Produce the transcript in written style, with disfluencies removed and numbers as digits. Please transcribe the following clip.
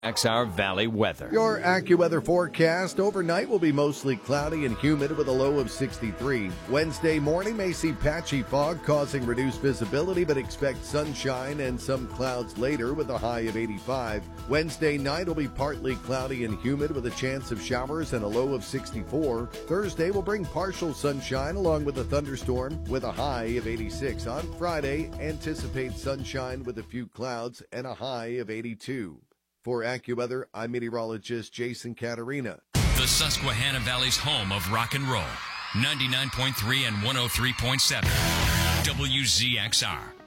XR Valley weather. Your AccuWeather forecast overnight will be mostly cloudy and humid with a low of 63. Wednesday morning may see patchy fog causing reduced visibility, but expect sunshine and some clouds later with a high of 85. Wednesday night will be partly cloudy and humid with a chance of showers and a low of 64. Thursday will bring partial sunshine along with a thunderstorm with a high of 86. On Friday, anticipate sunshine with a few clouds and a high of 82. For AccuWeather, I'm meteorologist Jason Caterina. The Susquehanna Valley's home of rock and roll. 99.3 and 103.7. WZXR.